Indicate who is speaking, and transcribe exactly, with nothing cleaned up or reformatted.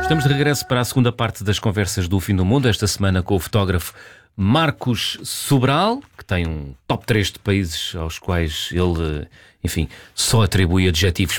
Speaker 1: Estamos de regresso para a segunda parte das conversas do Fim do Mundo, esta semana com o fotógrafo Marcos Sobral, que tem um top três de países aos quais ele, enfim, só atribui adjetivos